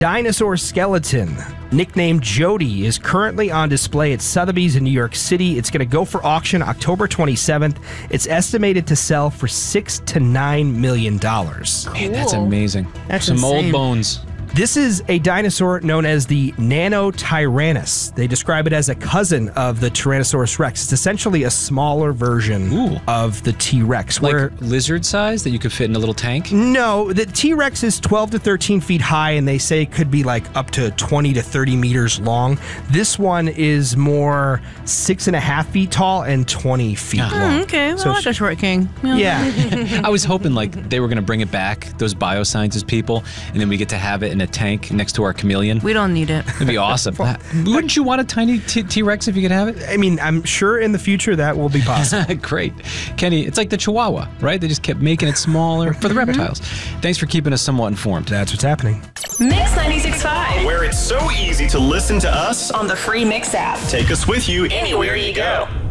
Dinosaur skeleton, nicknamed Jody, is currently on display at Sotheby's in New York City. It's going to go for auction October 27th. It's estimated to sell for $6 to $9 million. Man, that's amazing. That's some insane. old bones. This is a dinosaur known as the Nanotyrannus. They describe it as a cousin of the Tyrannosaurus Rex. It's essentially a smaller version of the T-Rex. Like lizard size that you could fit in a little tank? No, the T-Rex is 12 to 13 feet high, and they say it could be like up to 20 to 30 meters long. This one is more 6.5 feet tall and 20 feet long. Okay, well, like a short king. Yeah. I was hoping like they were going to bring it back, those bioscientist people, and then we get to have it in a tank next to our chameleon. We don't need it. That'd be awesome. Wouldn't you want a tiny T-Rex if you could have it? I mean, I'm sure in the future that will be possible. Great. Kenny, it's like the Chihuahua, right? They just kept making it smaller for the reptiles. Thanks for keeping us somewhat informed. That's what's happening. Mix 96.5. Where it's so easy to listen to us On the free Mix app. Take us with you anywhere you go.